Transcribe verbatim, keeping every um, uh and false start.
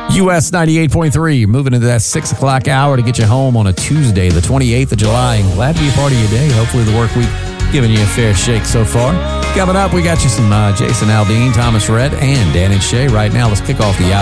U S ninety-eight point three, moving into that six o'clock hour to get you home on a Tuesday, the twenty-eighth of July. And glad to be a part of your day. Hopefully the work week giving you a fair shake so far. Coming up, we got you some uh, Jason Aldean, Thomas Rhett, and Dan and Shay. Right now, let's kick off the hour.